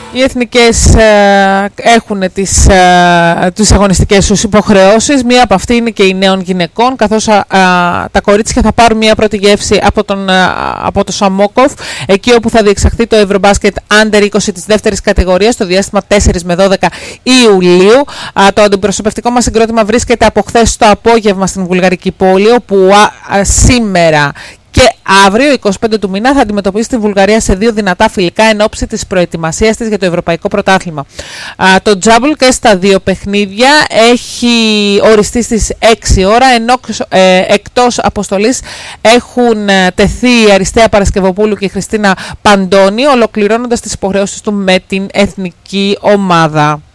Οι εθνικές έχουν τις αγωνιστικές τους υποχρεώσεις. Μία από αυτή είναι και η νέων γυναικών, καθώς τα κορίτσια θα πάρουν μία πρώτη γεύση από το Σαμόκοφ, εκεί όπου θα διεξαχθεί το Ευρωμπάσκετ Under 20 της δεύτερης κατηγορίας, στο διάστημα 4 με 12 Ιουλίου. Το αντιπροσωπευτικό μας συγκρότημα βρίσκεται από χθες το απόγευμα στην βουλγαρική πόλη, όπου σήμερα και αύριο, 25 του μήνα, θα αντιμετωπίσει τη Βουλγαρία σε 2 δυνατά φιλικά εν ώψη της προετοιμασίας της για το Ευρωπαϊκό Πρωτάθλημα. Το τζάμπλ και στα 2 παιχνίδια έχει οριστεί στις 6 ώρα, ενώ εκτός αποστολής έχουν τεθεί η Αριστεία Παρασκευοπούλου και η Χριστίνα Παντώνη, ολοκληρώνοντας τις υποχρεώσεις του με την εθνική ομάδα.